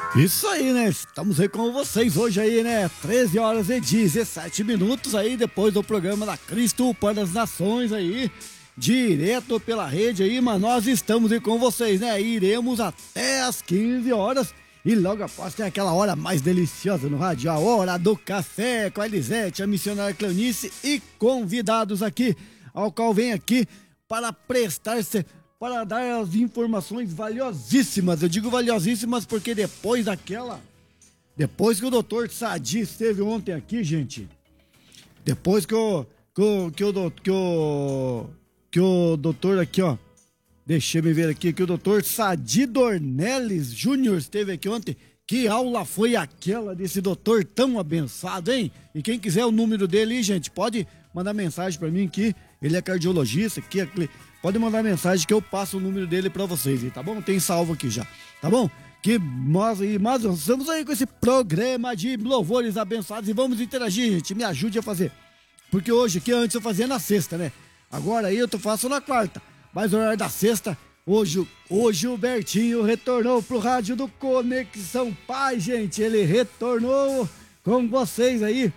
Isso aí, né? Estamos aí com vocês hoje aí, né? 13 horas e 17 minutos aí, depois do programa da Cristo para as Nações aí, direto pela rede aí, mas nós estamos aí com vocês, né? Iremos até as 15 horas e logo após tem aquela hora mais deliciosa no rádio, a hora do café com a Elisete, a missionária Cleonice e convidados aqui, ao qual vem aqui para para dar as informações valiosíssimas. Eu digo valiosíssimas porque depois que o doutor Sadi esteve ontem aqui, gente, depois que o doutor aqui, ó, deixa eu me ver aqui, que o doutor Sadi Dornelles Júnior esteve aqui ontem. Que aula foi aquela desse doutor tão abençoado, hein? E quem quiser o número dele aí, gente, pode mandar mensagem pra mim aqui. Ele é cardiologista, pode mandar mensagem que eu passo o número dele pra vocês, tá bom? Tem salvo aqui já, tá bom? Nós estamos aí com esse programa de louvores abençoados e vamos interagir, gente. Me ajude a fazer. Porque hoje aqui, antes eu fazia na sexta, né? Agora aí eu faço na quarta. Mas no horário da sexta, hoje o Bertinho retornou pro rádio do Conexão Paz, gente. Ele retornou com vocês aí,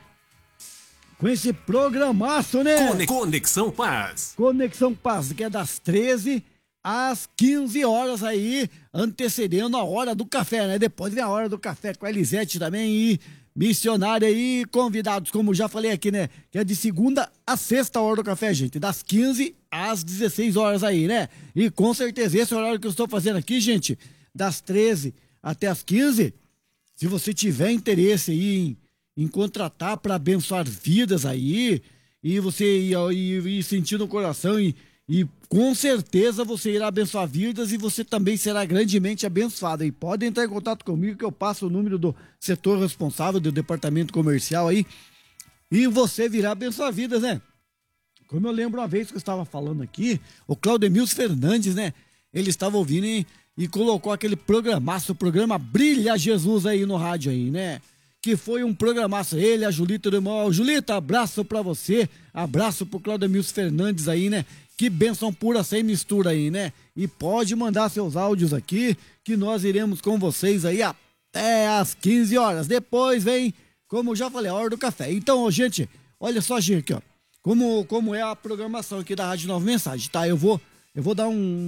com esse programaço, né? Conexão Paz. Conexão Paz, que é das 13 às 15 horas aí, antecedendo a hora do café, né? Depois vem a hora do café com a Elisete também e missionária aí, convidados, como já falei aqui, né? Que é de segunda a sexta hora do café, gente, das 15 às 16 horas aí, né? E com certeza esse é o horário que eu estou fazendo aqui, gente, das 13 até as 15. Se você tiver interesse aí em contratar para abençoar vidas aí, e você ir sentir no coração e com certeza você irá abençoar vidas e você também será grandemente abençoado. E pode entrar em contato comigo que eu passo o número do setor responsável do departamento comercial aí e você virá abençoar vidas, né? Como eu lembro uma vez que eu estava falando aqui, o Claudemilson Fernandes, né? Ele estava ouvindo e colocou aquele programaço, o programa Brilha Jesus aí no rádio aí, né? Que foi um programaço, ele, a Julita do irmão. Julita, abraço pra você, abraço pro Claudemilson Fernandes aí, né? Que bênção pura, sem mistura aí, né? E pode mandar seus áudios aqui, que nós iremos com vocês aí até às 15 horas. Depois vem, como já falei, a hora do café. Então, gente, olha só, gente, aqui, ó. Como é a programação aqui da Rádio Nova Mensagem, tá? Eu vou dar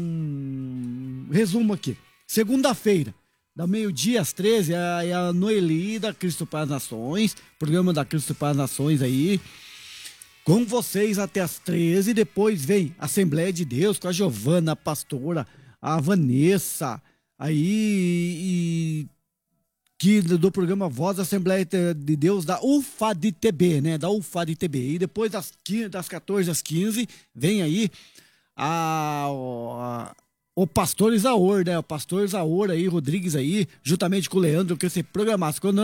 um resumo aqui. Segunda-feira, da meio-dia às 13, é a Noeli da Cristo para as Nações, programa da Cristo para as Nações aí, com vocês até as 13, depois vem Assembleia de Deus com a Giovana, a pastora, a Vanessa, aí, do programa Voz da Assembleia de Deus da UFADTB, né, da UFADTB, e depois das 14 às 15, vem aí o pastor Isaor, né? O pastor Isaor aí, Rodrigues aí, juntamente com o Leandro, que esse programaço.